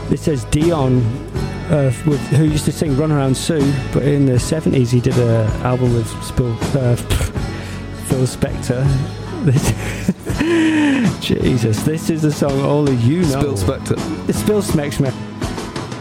This says Dion, who used to sing Run Around Sue, but in the 70s he did an album with Phil Spector. Jesus, this is the song only you know. Spill Spector. Spill Spector.